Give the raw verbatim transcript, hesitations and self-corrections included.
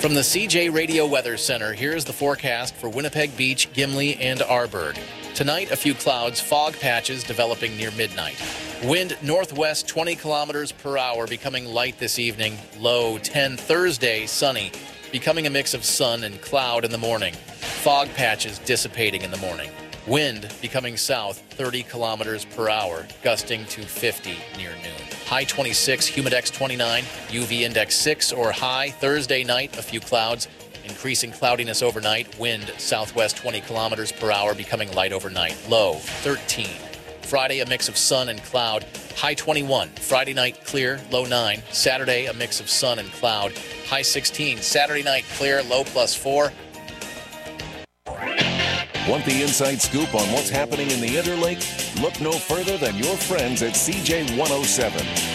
From the C J Radio Weather Center, here's the forecast for Winnipeg Beach, Gimli, and Arborg. Tonight, a few clouds, fog patches developing near midnight. Wind northwest twenty kilometers per hour, becoming light this evening. Low ten. Thursday, sunny, becoming a mix of sun and cloud in the morning. Fog patches dissipating in the morning. Wind becoming south thirty kilometers per hour, gusting to fifty near noon. High twenty-six, humidex twenty-nine, U V index six or high. Thursday night, a few clouds, increasing cloudiness overnight. Wind southwest twenty kilometers per hour, becoming light overnight. Low thirteen. Friday, a mix of sun and cloud. High twenty-one. Friday night, clear, low nine. Saturday, a mix of sun and cloud. High sixteen. Saturday night, clear, low plus four. Want the inside scoop on what's happening in the Interlake? Look no further than your friends at C J one oh seven.